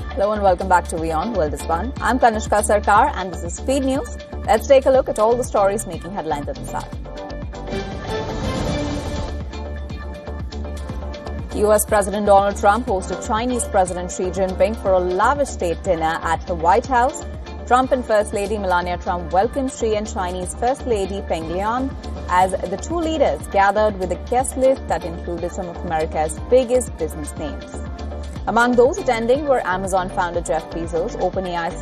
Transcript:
Hello and welcome back to WION World is One. I'm Kanishka Sarkar and this is Speed News. Let's take a look at all the stories making headlines at this hour. US President Donald Trump hosted Chinese President Xi Jinping for a lavish state dinner at the White House. Trump and First Lady Melania Trump welcomed Xi and Chinese First Lady Peng Liyuan as the two leaders gathered with a guest list that included some of America's biggest business names. Among those attending were Amazon founder Jeff Bezos, OpenAI